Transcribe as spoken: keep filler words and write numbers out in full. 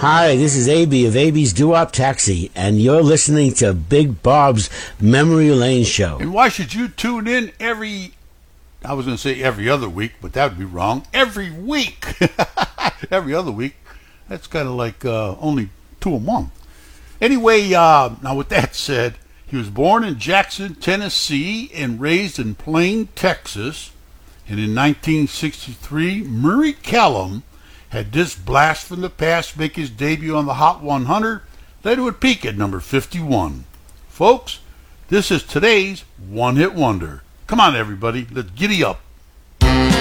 Hi, this is A B of A B's Doo-Wop Taxi, and you're listening to Big Bob's Memory Lane Show. And why should you tune in every, I was going to say every other week, but that would be wrong, every week. Every other week. That's kind of like uh, only two a month. Anyway, uh, now with that said, he was born in Jackson, Tennessee, and raised in Plain, Texas. And in nineteen sixty-three, Murray Callum had this blast from the past make his debut on the Hot one hundred. Later would peak at number fifty-one. Folks, this is today's one-hit wonder. Come on, everybody, let's giddy up.